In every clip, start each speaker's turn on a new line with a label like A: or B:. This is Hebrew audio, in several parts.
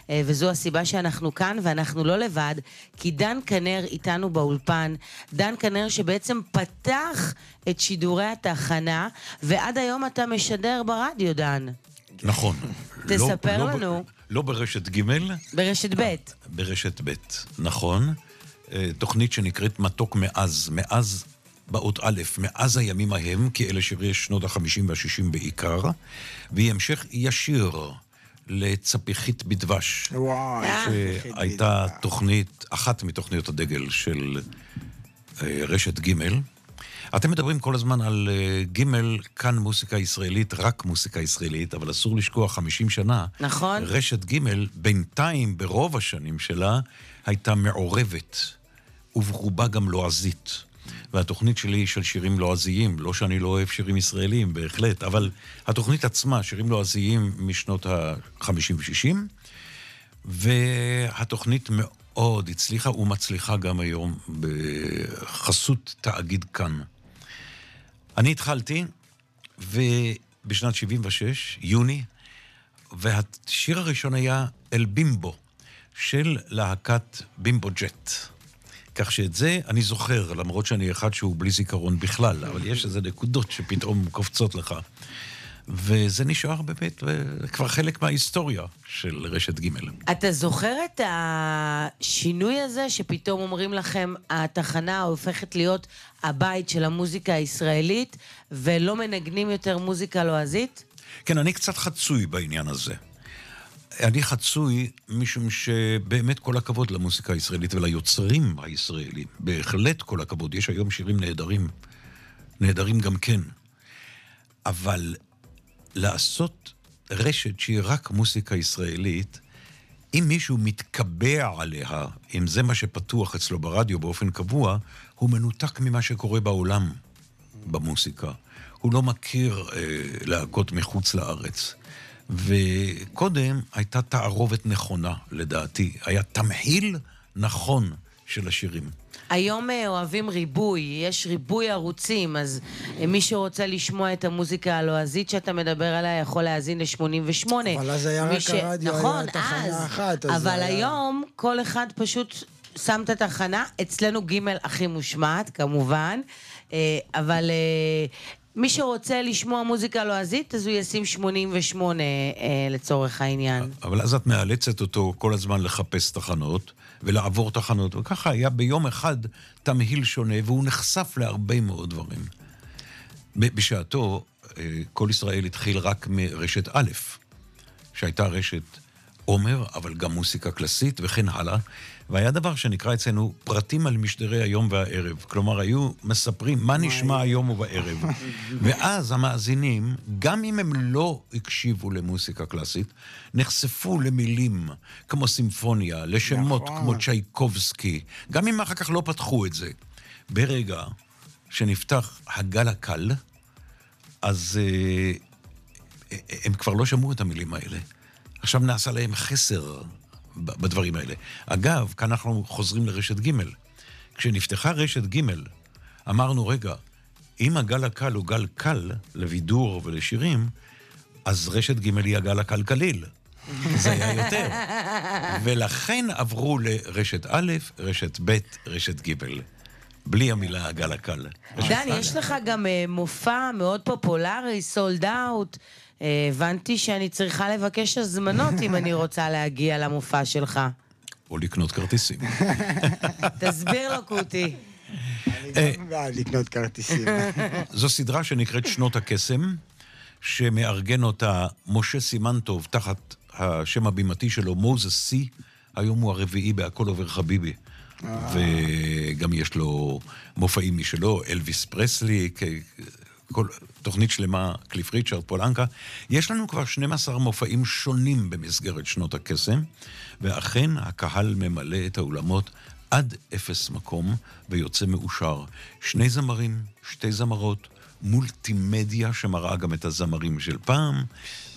A: וזו הסיבה שאנחנו כאן, ואנחנו לא לבד, כי דן כנר איתנו באולפן, דן כנר שבעצם פתח את שידורי התחנה, ועד היום אתה משדר ברדיו, דן.
B: נכון.
A: תספר לנו.
B: לא ברשת ג'
A: ברשת ב'.
B: ברשת ב', נכון. תוכנית שנקראת מתוק מאז באות א', מאז הימים ההם, כי אלה שירי שנות ה-50 וה-60 בעיקר, והיא המשך ישיר לצפיחית בדבש.
C: וואי,
B: שהייתה תוכנית, אחת מתוכניות הדגל של רשת ג'. אתם מדברים כל הזמן על ג' כאן מוסיקה ישראלית, רק מוסיקה ישראלית, אבל אסור לשכוח 50 שנה.
A: נכון.
B: רשת ג' בינתיים, ברוב השנים שלה, הייתה מעורבת, וברובה גם לועזית. והתוכנית שלי היא של שירים לועזיים, לא שאני לא אוהב שירים ישראלים, בהחלט, אבל התוכנית עצמה, שירים לועזיים משנות ה-50 ו-60, והתוכנית מאוד הצליחה ומצליחה גם היום בחסות תאגיד כאן. אני התחלתי בשנת 76, יוני, והשיר הראשון היה אל בימבו, של להקת בימבו ג'ט. כך שאת זה אני זוכר, למרות שאני אחד שהוא בלי זיכרון בכלל, אבל יש איזה נקודות שפתאום קופצות לך. וזה נשאר באמת כבר חלק מההיסטוריה של רשת ג'.
A: אתה זוכר את השינוי הזה שפתאום אומרים לכם, התחנה הופכת להיות הבית של המוזיקה הישראלית, ולא מנגנים יותר מוזיקה לועזית?
B: כן, אני קצת חצוי בעניין הזה. אני חצוי משום שבאמת כל הכבוד למוסיקה הישראלית וליוצרים הישראלים. בהחלט כל הכבוד. יש היום שירים נהדרים. נהדרים גם כן. אבל לעשות רשת שהיא רק מוסיקה ישראלית, אם מישהו מתקבע עליה, אם זה מה שפתוח אצלו ברדיו באופן קבוע, הוא מנותק ממה שקורה בעולם במוסיקה. הוא לא מכיר להקות מחוץ לארץ. וקודם הייתה תערובת נכונה, לדעתי. היה תמהיל נכון של השירים.
A: היום אוהבים ריבוי, יש ריבוי ערוצים, אז מי שרוצה לשמוע את המוזיקה הלועזית שאתה מדבר עליה יכול להאזין ל-88.
C: אבל אז היה רק הרדיו,
A: נכון,
C: היה תחנה אחת.
A: אבל היום כל אחד פשוט שם את התחנה, אצלנו ג' הכי מושמעת, כמובן, אבל מי שרוצה לשמוע מוזיקה לועזית, אז הוא ישים 88 לצורך העניין.
B: אבל אז את מאלצת אותו כל הזמן לחפש תחנות, ולעבור תחנות, וככה היה ביום אחד תמהיל שונה, והוא נחשף להרבה מאוד דברים. בשעתו, כל ישראל התחיל רק מרשת א', שהייתה רשת עומר, אבל גם מוסיקה קלאסית וכן הלאה, והיה דבר שנקרא אצלנו פרטים על משדרי היום והערב. כלומר, היו מספרים מה נשמע היום ובערב. ואז המאזינים, גם אם הם לא הקשיבו למוסיקה קלאסית, נחשפו למילים כמו סימפוניה, לשמות כמו צ'ייקובסקי, גם אם אחר כך לא פתחו את זה. ברגע שנפתח הגל הקל, אז הם כבר לא שמעו את המילים האלה. עכשיו נעשה להם חסר בדברים האלה. אגב, כאן אנחנו חוזרים לרשת ג'. כשנפתחה רשת ג', אמרנו, רגע, אם הגל הקל הוא גל קל לבידור ולשירים, אז רשת ג' היא הגל הקל קליל. זה היה יותר. ולכן עברו לרשת א', רשת ב', רשת ג'. בלי המילה הגל הקל.
A: דן, יש לך גם מופע מאוד פופולרי, סולד אאוט. הבנתי שאני צריכה לבקש הזמנות אם אני רוצה להגיע למופע שלך.
B: או לקנות כרטיסים.
A: תסביר לו, קוטי.
C: אני גם בעד לקנות כרטיסים.
B: זו סדרה שנקראת שנות הקסם, שמארגן אותה משה סימנטוב, תחת השם הבימתי שלו, מוזס סי, היום הוא הרביעי בהכל עובר חביבי. וגם יש לו מופעים משלו, אלוויס פרסלי, כל תוכנית שלמה, קליף ריצ'רד, פולנקה. יש לנו כבר 12 מופעים שונים במסגרת שנות הקסם, ואכן הקהל ממלא את האולמות עד 0 מקום, ויוצא מאושר. 2 זמרים, 2 זמרות, מולטימדיה שמראה גם את הזמרים של פעם,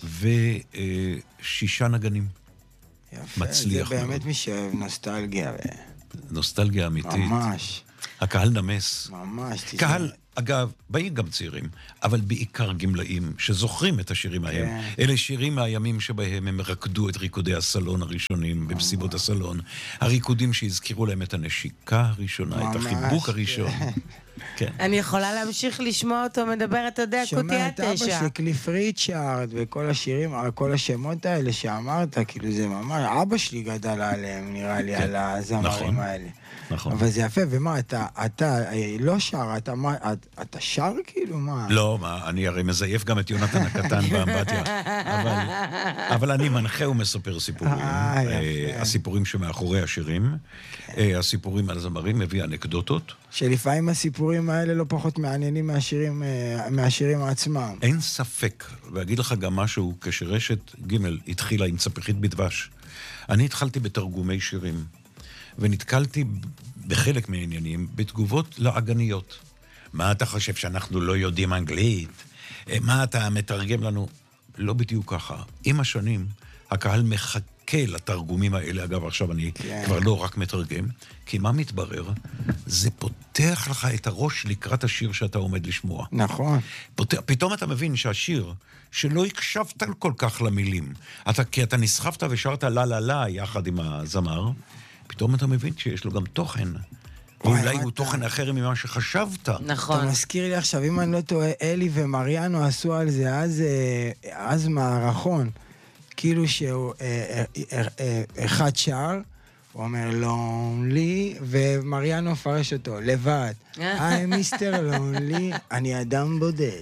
B: ו6 נגנים.
C: יפה,
B: מצליח
C: זה באמת
B: מאוד.
C: מי שאוהב נוסטלגיה.
B: נוסטלגיה אמיתית.
C: ממש.
B: הקהל נמס.
C: ממש.
B: קהל, אגב, באים גם צעירים, אבל בעיקר גמלאים שזוכרים את השירים ההם. אלה שירים מהימים שבהם הם רקדו את ריקודי הסלון הראשונים, במסיבות הסלון. הריקודים שהזכירו להם את הנשיקה הראשונה, את החיבוק הראשון. כן.
A: אני יכולה להמשיך לשמוע אותו מדבר, אתה יודע, קוטי
C: שומע את אבא
A: התשע.
C: של קליף ריצ'ארד וכל השירים, כל השמות האלה שאמרת, כאילו זה ממש, אבא שלי גדל עליהם, נראה לי, על הזמרים האלה.
B: נכון.
C: אבל זה יפה, ומה, אתה לא שר, אתה שר כאילו, מה?
B: לא, אני הרי מזייף גם את יונתן הקטן באמבטיה, אבל אני מנחה ומספר סיפורים.
C: יפה.
B: הסיפורים שמאחורי השירים, הסיפורים על הזמרים, מביא אנקדוטות.
C: שלפעמים הסיפורים האלה לא פחות מעניינים מהשירים עצמם.
B: אין ספק, ואגיד לך גם משהו, כשרשת ג' התחילה עם צפחית בדבש, אני התחלתי בתרגומי שירים, ונתקלתי בחלק מהעניינים בתגובות לעגניות. מה אתה חושב שאנחנו לא יודעים אנגלית? מה אתה מתרגם לנו? לא בדיוק ככה. עם השנים, הקהל מחכה לתרגומים האלה. אגב, עכשיו אני כבר לא רק מתרגם, כי מה מתברר? זה פותח לך את הראש לקראת השיר שאתה עומד לשמוע.
C: נכון.
B: פתאום אתה מבין שהשיר, שלא הקשבת כל כך למילים, כי אתה נסחפת ושרת לה לה לה יחד עם הזמר, פתאום אתה מבין שיש לו גם תוכן. ואולי הוא תוכן אחר ממה שחשבת.
A: נכון.
C: אתה מזכיר לי עכשיו, אם אני לא טועה, אלי ומריאנו עשו על זה אז מערכון. כאילו שהוא אחד שר, הוא אומר לונלי, ומריאנו מפרש אותו, לבד. I'm Mr. Lonely, אני אדם בודד.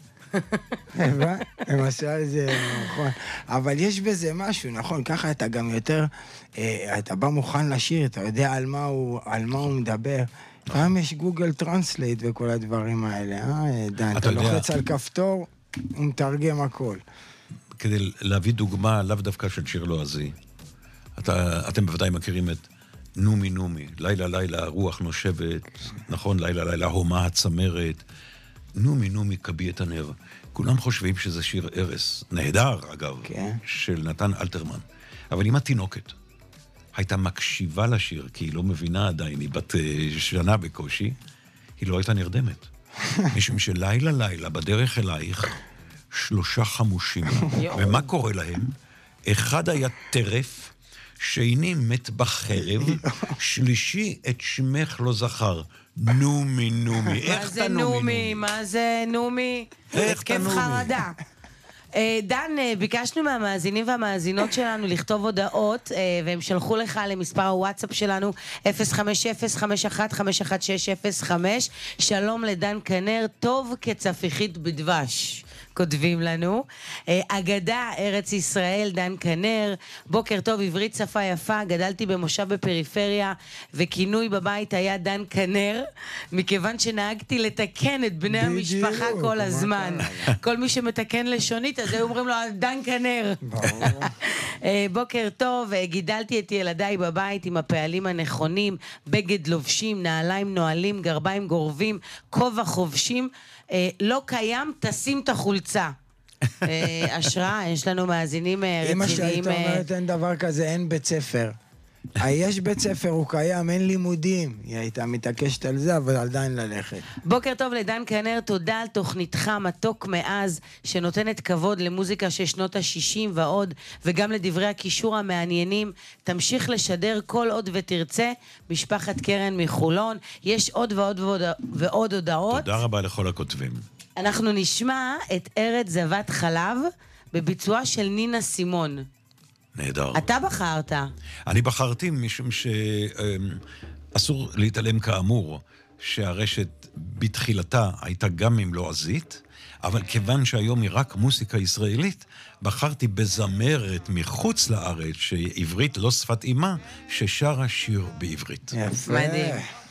C: הם עשו על זה, נכון. אבל יש בזה משהו, נכון, ככה אתה גם יותר, אתה בא מוכן לשיר, אתה יודע על מה הוא מדבר. פעם יש גוגל טרנסלייט וכל הדברים האלה, דן, אתה לוחץ על כפתור, הוא מתרגם הכל.
B: כדי להביא דוגמה, לאו דווקא של שיר לועזי. אתם בוודאי מכירים את נומי נומי, לילה לילה רוח נושבת, נכון, לילה לילה הומה הצמרת, נומי נומי קבי את הנר. כולם חושבים שזה שיר ארס, נהדר אגב, של נתן אלתרמן. אבל אם התינוקת הייתה מקשיבה לשיר, כי היא לא מבינה עדיין, היא בת שנה בקושי, היא לא הייתה נרדמת. משום שלילה לילה בדרך אלייך, 3 חמושים. ומה קורה להם? אחד היה טרף, שני מת בחרב, שלישי את שמך לא זכר. נומי נומי. איך אתה נומי?
A: מה זה נומי?
B: איך אתה נומי?
A: התקף חרדה. דן, ביקשנו מהמאזינים והמאזינות שלנו לכתוב הודעות, והם שלחו לך למספר הוואטסאפ שלנו 050-5151605. שלום לדן כנר, טוב כצפיחית בדבש. כותבים לנו. אגדה, ארץ ישראל, דן כנר. בוקר טוב, עברית שפה יפה. גדלתי במושב בפריפריה, וכינוי בבית היה דן כנר, מכיוון שנהגתי לתקן את בני המשפחה כל הזמן. כל מי שמתקן לשונית, אז היו אומרים לו, דן כנר. בוקר טוב, גידלתי את ילדיי בבית עם הפעלים הנכונים, בגד לובשים, נעליים נועלים, גרביים גורבים, כובע חובשים. לא קיים, תשים את החולצה. השראה, יש לנו מאזינים רציניים.
C: אמא שהיית אומרת, אין דבר כזה, אין בית ספר. יש בית ספר, הוא קיים, אין לימודים. היא הייתה מתעקשת על זה, אבל עדיין ללכת.
A: בוקר טוב לדן כנר, תודה על תוכניתך מתוק מאז, שנותנת כבוד למוזיקה של שנות ה-60 ועוד, וגם לדברי הקישור המעניינים. תמשיך לשדר כל עוד ותרצה, משפחת קרן מחולון. יש עוד ועוד ועוד הודעות.
B: תודה רבה לכל הכותבים. אנחנו
A: נשמע את ארץ זבת חלב, בביצועה של נינה סימון.
B: נהדר.
A: אתה בחרת.
B: אני בחרתי משום שאסור להתעלם כאמור שהרשת בתחילתה הייתה גם עם לועזית, אבל כיוון שהיום היא רק מוסיקה ישראלית, בחרתי בזמרת מחוץ לארץ, שעברית לא שפת אימה, ששרה שיר בעברית.
C: יפה.
A: מדהים.